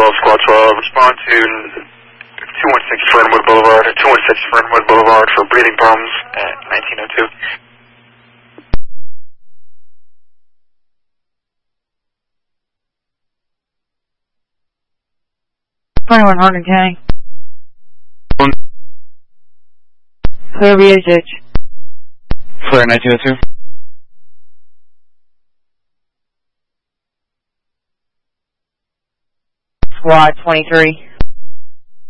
Squad 12, respond to 216 Fernwood Boulevard, or 216 Fernwood Boulevard for breathing problems at 1902. 2100 County. Clear BHH. Clear 1902. Squad 23.